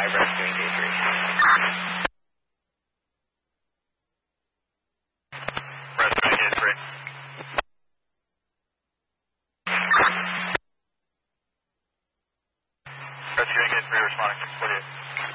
rescuing D3. Rescuing D3. Rescuing D3 responding. What do you?